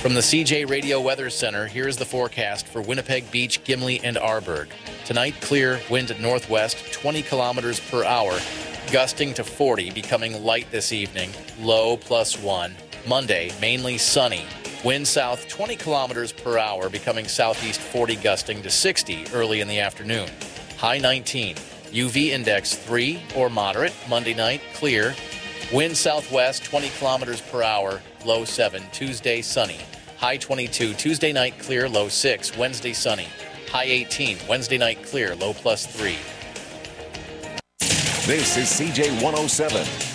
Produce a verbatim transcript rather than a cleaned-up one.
From the C J Radio Weather Center, here's the forecast for Winnipeg Beach, Gimli, and Arborg. Tonight, clear, wind at northwest, twenty kilometers per hour, gusting to forty, becoming light this evening, low plus one. Monday, mainly sunny, wind south twenty kilometers per hour, becoming southeast forty, gusting to sixty early in the afternoon. High nineteen. U V index three or moderate. Monday night, clear, wind southwest twenty kilometers per hour, low seven. Tuesday, sunny. High twenty-two. Tuesday night, clear, low six. Wednesday, sunny. High eighteen. Wednesday night, clear, low plus three. This is C J one oh seven.